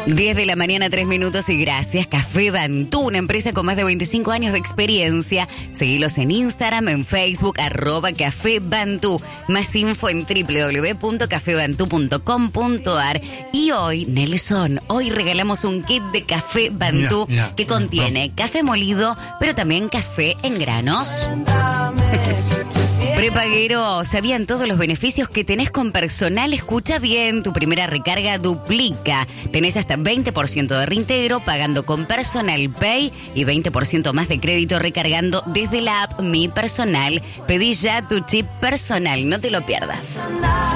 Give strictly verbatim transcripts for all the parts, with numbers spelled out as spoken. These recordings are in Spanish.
diez de la mañana, tres minutos y gracias. Café Bantú, una empresa con más de veinticinco años de experiencia. Seguilos en Instagram, en Facebook, arroba Café Bantú. Más info en doble u doble u doble u punto café bantú punto com punto a r. Y hoy, Nelson, hoy regalamos un kit de Café Bantú mira, mira, que contiene no. café molido, pero también café en granos. Prepaguero, ¿sabían todos los beneficios que tenés con Personal? Escucha bien, tu primera recarga duplica. Tenés hasta veinte por ciento de reintegro pagando con Personal Pay y veinte por ciento más de crédito recargando desde la app Mi Personal. Pedí ya tu chip personal, no te lo pierdas.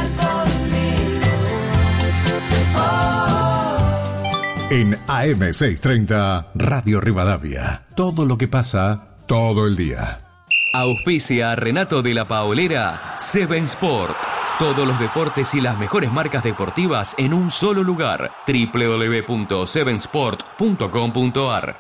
En A M seiscientos treinta, Radio Rivadavia. Todo lo que pasa, todo el día. Auspicia Renato de la Paolera, Seven Sport. Todos los deportes y las mejores marcas deportivas en un solo lugar. doble u doble u doble u punto seven sport punto com punto a r.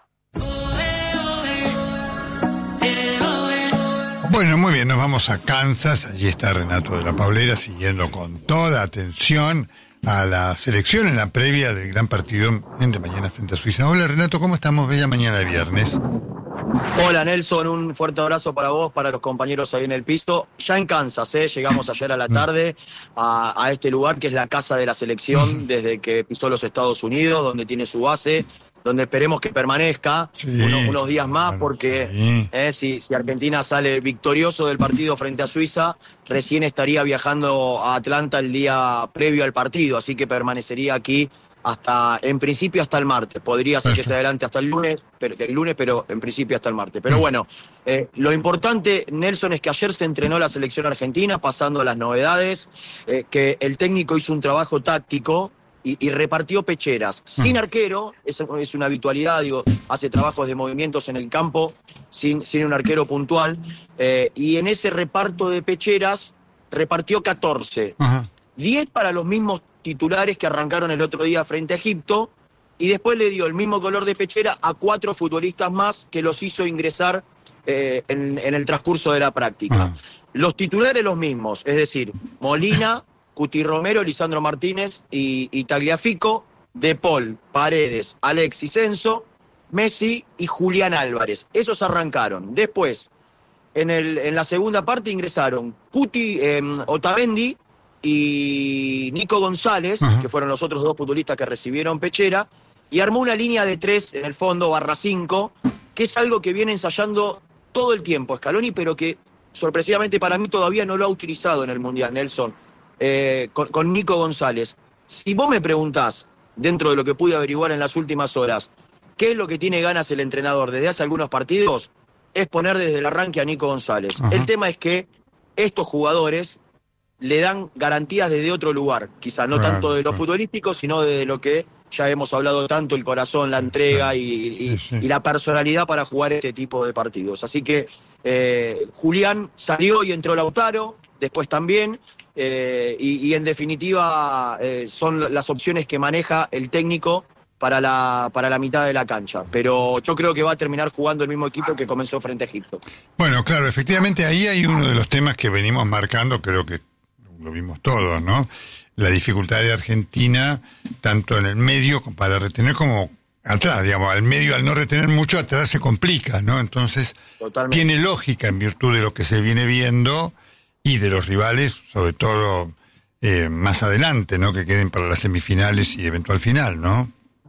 Bueno, muy bien, nos vamos a Kansas. Allí está Renato de la Paolera siguiendo con toda atención a la selección en la previa del gran partido de mañana frente a Suiza. Hola Renato, ¿cómo estamos? Bella mañana de viernes. Hola Nelson, un fuerte abrazo para vos, para los compañeros ahí en el piso. Ya en Kansas, ¿eh? Llegamos ayer a la tarde a, a este lugar que es la casa de la selección desde que pisó los Estados Unidos, donde tiene su base, donde esperemos que permanezca sí, unos, unos días más, porque sí. eh, si, si Argentina sale victorioso del partido frente a Suiza, recién estaría viajando a Atlanta el día previo al partido, así que permanecería aquí hasta, en principio hasta el martes. Podría ser que se adelante hasta el lunes, pero, el lunes, pero en principio hasta el martes. Pero bueno, eh, lo importante, Nelson, es que ayer se entrenó la selección argentina, pasando las novedades, eh, que el técnico hizo un trabajo táctico y, y repartió pecheras. Sin arquero, es, es una habitualidad, digo, hace trabajos de movimientos en el campo, sin, sin un arquero puntual, eh, y en ese reparto de pecheras repartió catorce. Ajá. diez para los mismos titulares que arrancaron el otro día frente a Egipto, y después le dio el mismo color de pechera a cuatro futbolistas más que los hizo ingresar eh, en, en el transcurso de la práctica. Uh-huh. Los titulares los mismos, es decir, Molina, Cuti Romero, Lisandro Martínez y, y Tagliafico, De Paul, Paredes, Alexis Enzo, Messi y Julián Álvarez. Esos arrancaron. Después, en, el, en la segunda parte ingresaron Cuti, eh, Otamendi y Nico González, uh-huh. que fueron los otros dos futbolistas que recibieron pechera, y armó una línea de tres en el fondo, barra cinco, que es algo que viene ensayando todo el tiempo Scaloni, pero que sorpresivamente para mí todavía no lo ha utilizado en el Mundial, Nelson, eh, con, con Nico González. Si vos me preguntás, dentro de lo que pude averiguar en las últimas horas, ¿qué es lo que tiene ganas el entrenador desde hace algunos partidos? Es poner desde el arranque a Nico González. Uh-huh. El tema es que estos jugadores le dan garantías desde otro lugar, quizás no claro, tanto de lo claro. futbolístico, sino de lo que ya hemos hablado tanto, el corazón, la entrega y, y, sí, sí. y la personalidad para jugar este tipo de partidos. Así que eh, Julián salió y entró Lautaro, después también, eh, y, y en definitiva eh, son las opciones que maneja el técnico para la, para la mitad de la cancha. Pero yo creo que va a terminar jugando el mismo equipo que comenzó frente a Egipto. Bueno, claro, efectivamente ahí hay uno de los temas que venimos marcando, creo que lo vimos todos, ¿no? La dificultad de Argentina, tanto en el medio para retener como atrás, digamos, al medio al no retener mucho, atrás se complica, ¿no? Entonces, totalmente. Tiene lógica en virtud de lo que se viene viendo y de los rivales, sobre todo eh, más adelante, ¿no? Que queden para las semifinales y eventual final, ¿no?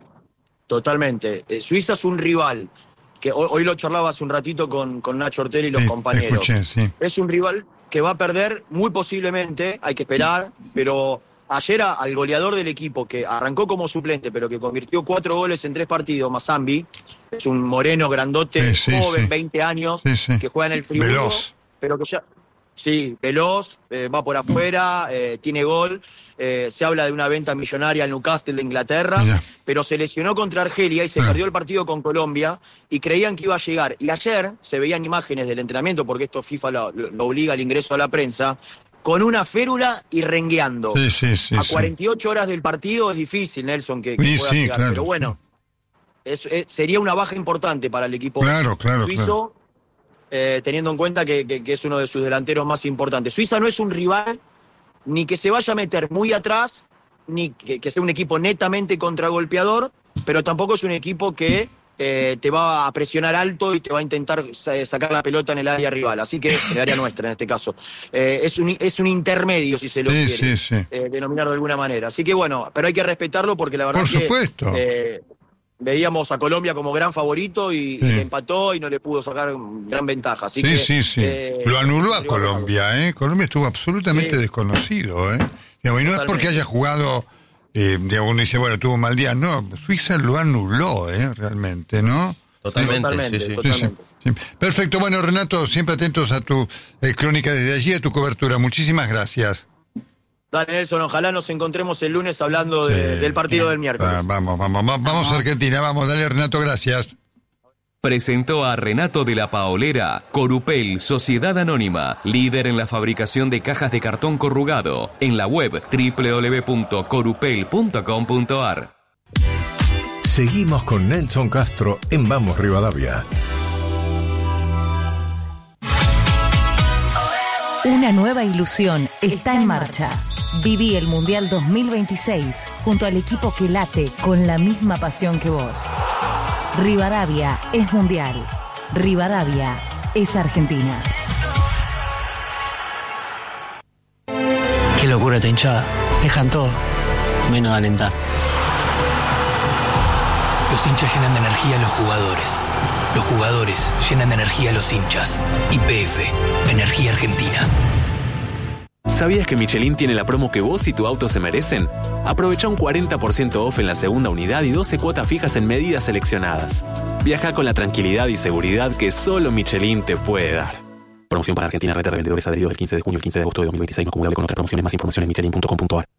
Totalmente. Eh, Suiza es un rival que hoy, hoy lo charlaba hace un ratito con, con Nacho Ortelli y los sí, compañeros. Escuché, sí. Es un rival que va a perder muy posiblemente, hay que esperar, pero ayer a, al goleador del equipo, que arrancó como suplente, pero que convirtió cuatro goles en tres partidos, Mazambi, es un moreno grandote, sí, sí, joven, sí. veinte años, sí, sí. que juega en el Friburgo, veloz. Pero que ya... Sí, veloz, eh, va por afuera, eh, tiene gol, eh, se habla de una venta millonaria al Newcastle de Inglaterra, Mira. pero se lesionó contra Argelia y se Mira. perdió el partido con Colombia y creían que iba a llegar. Y ayer se veían imágenes del entrenamiento, porque esto FIFA lo, lo obliga al ingreso a la prensa, con una férula y rengueando. Sí, sí, sí, a cuarenta y ocho sí. horas del partido es difícil, Nelson, que, que sí, pueda sí, llegar, claro, pero bueno, es, es, sería una baja importante para el equipo claro, claro, suizo. Claro. Eh, teniendo en cuenta que, que, que es uno de sus delanteros más importantes. Suiza no es un rival ni que se vaya a meter muy atrás, ni que, que sea un equipo netamente contragolpeador, pero tampoco es un equipo que eh, te va a presionar alto y te va a intentar sacar la pelota en el área rival, así que en el área nuestra en este caso. Eh, es, un, es un intermedio, si se lo Sí, quiere sí, sí. eh, denominar de alguna manera. Así que bueno, pero hay que respetarlo porque la verdad Por que supuesto. eh, veíamos a Colombia como gran favorito y, Sí. y le empató y no le pudo sacar gran ventaja. Así Sí, que, sí, sí. eh, Lo anuló a rival Colombia, ¿eh? Colombia estuvo absolutamente Sí. desconocido, ¿eh? Digamos, y no es Totalmente. porque haya jugado, eh, digamos, uno dice, bueno, tuvo un mal día. No, Suiza lo anuló, ¿eh? Realmente, ¿no? Totalmente, Totalmente, sí, sí. totalmente. Sí, sí. Perfecto. Bueno, Renato, siempre atentos a tu eh, crónica desde allí, a tu cobertura. Muchísimas gracias. Dale, Nelson, ojalá nos encontremos el lunes hablando de- Sí. del partido del miércoles. Va- vamos, vamos, vamos, vamos a Argentina. Vamos, dale, Renato, gracias. Presentó a Renato de la Paolera, Corupel, Sociedad Anónima, líder en la fabricación de cajas de cartón corrugado, en la web doble u doble u doble u punto corupel punto com punto a r. Seguimos con Nelson Castro en Vamos Rivadavia. Una nueva ilusión está en marcha. Viví el Mundial dos mil veintiséis junto al equipo que late con la misma pasión que vos. Rivadavia es Mundial. Rivadavia es Argentina. Qué locura esta hinchada. Dejan todo, menos alentar. Los hinchas llenan de energía a los jugadores. Los jugadores llenan de energía a los hinchas. Y P F, Energía Argentina. ¿Sabías que Michelin tiene la promo que vos y tu auto se merecen? Aprovecha un cuarenta por ciento off en la segunda unidad y doce cuotas fijas en medidas seleccionadas. Viaja con la tranquilidad y seguridad que solo Michelin te puede dar. Promoción para Argentina, red de revendedores adheridos del quince de junio al quince de agosto de dos mil veintiséis, no acumulable con otras promociones. Más información en michelin punto com punto a r.